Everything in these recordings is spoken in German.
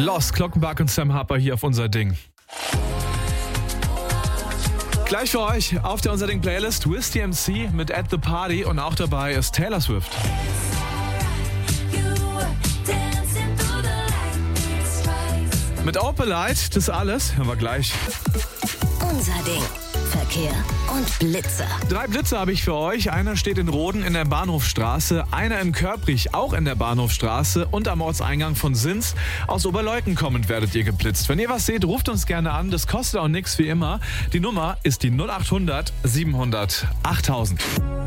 Lost, Glockenbach und Sam Harper hier auf Unser Ding. Gleich für euch auf der Unser Ding Playlist Wiz DMC mit At The Party und auch dabei ist Taylor Swift. Mit Opalite, das alles, hören wir gleich. Unser Ding. Verkehr und Blitzer. 3 Blitzer habe ich für euch. Einer steht in Roden in der Bahnhofstraße, einer in Körprich auch in der Bahnhofstraße und am Ortseingang von Sins. Aus Oberleuten kommend werdet ihr geblitzt. Wenn ihr was seht, ruft uns gerne an. Das kostet auch nichts wie immer. Die Nummer ist die 0800 700 8000.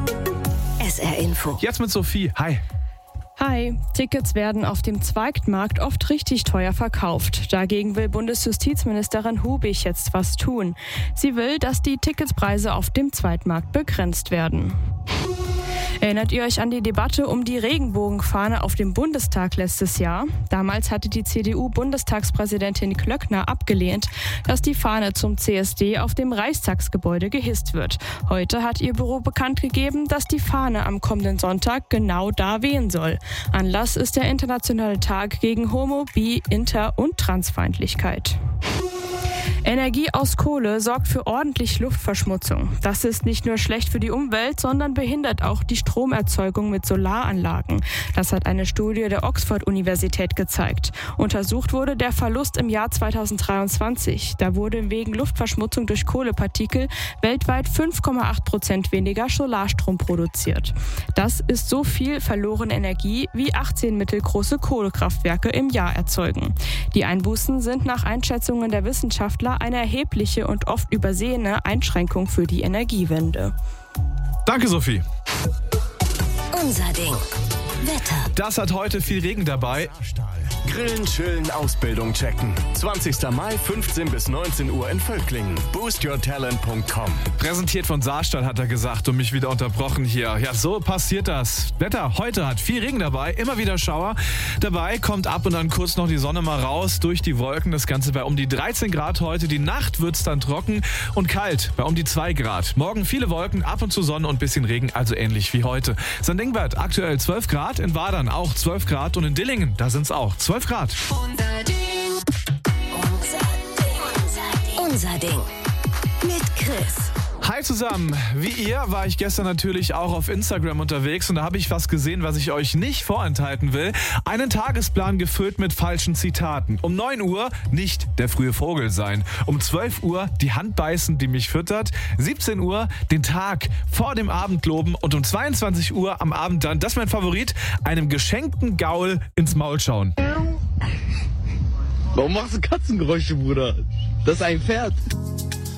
SR Info. Jetzt mit Sophie. Hi. Hi, Tickets werden auf dem Zweigmarkt oft richtig teuer verkauft. Dagegen will Bundesjustizministerin Hubig jetzt was tun. Sie will, dass die Ticketspreise auf dem Zweigmarkt begrenzt werden. Erinnert ihr euch an die Debatte um die Regenbogenfahne auf dem Bundestag letztes Jahr? Damals hatte die CDU-Bundestagspräsidentin Klöckner abgelehnt, dass die Fahne zum CSD auf dem Reichstagsgebäude gehisst wird. Heute hat ihr Büro bekannt gegeben, dass die Fahne am kommenden Sonntag genau da wehen soll. Anlass ist der Internationale Tag gegen Homo-, Bi-, Inter- und Transfeindlichkeit. Energie aus Kohle sorgt für ordentlich Luftverschmutzung. Das ist nicht nur schlecht für die Umwelt, sondern behindert auch die Stromerzeugung mit Solaranlagen. Das hat eine Studie der Oxford-Universität gezeigt. Untersucht wurde der Verlust im Jahr 2023. Da wurde wegen Luftverschmutzung durch Kohlepartikel weltweit 5,8% weniger Solarstrom produziert. Das ist so viel verlorene Energie, wie 18 mittelgroße Kohlekraftwerke im Jahr erzeugen. Die Einbußen sind nach Einschätzungen der Wissenschaftler eine erhebliche und oft übersehene Einschränkung für die Energiewende. Danke, Sophie. Unser Ding. Wetter. Das hat heute viel Regen dabei. Grillen, chillen, Ausbildung checken. 20. Mai, 15 bis 19 Uhr in Völklingen. boostyourtalent.com. Präsentiert von Saarstahl, hat er gesagt und mich wieder unterbrochen hier. Ja, so passiert das. Wetter heute hat viel Regen dabei, immer wieder Schauer. Dabei kommt ab und an kurz noch die Sonne mal raus durch die Wolken. Das Ganze bei um die 13 Grad heute. Die Nacht wird's dann trocken und kalt bei um die 2 Grad. Morgen viele Wolken, ab und zu Sonne und bisschen Regen, also ähnlich wie heute. St. Ingbert aktuell 12 Grad, in Wadern auch 12 Grad und in Dillingen, da sind's auch 12 Grad. Unser Ding. Unser Ding. Mit Chris. Hi zusammen, wie ihr war ich gestern natürlich auch auf Instagram unterwegs und da habe ich was gesehen, was ich euch nicht vorenthalten will. Einen Tagesplan gefüllt mit falschen Zitaten. Um 9 Uhr nicht der frühe Vogel sein. Um 12 Uhr die Hand beißen, die mich füttert. 17 Uhr den Tag vor dem Abend loben und um 22 Uhr am Abend dann, das ist mein Favorit, einem geschenkten Gaul ins Maul schauen. Warum machst du Katzengeräusche, Bruder? Das ist ein Pferd.